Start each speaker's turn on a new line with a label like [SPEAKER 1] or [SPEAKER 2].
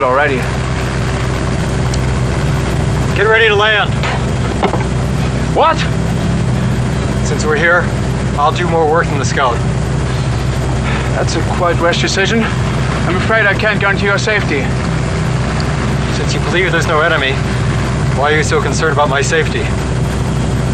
[SPEAKER 1] already.
[SPEAKER 2] Get ready to land.
[SPEAKER 1] What?
[SPEAKER 2] Since we're here, I'll do more work than the scout.
[SPEAKER 1] That's a quite rash decision. I'm afraid I can't guarantee your safety.
[SPEAKER 2] Since you believe there's no enemy, why are you so concerned about my safety?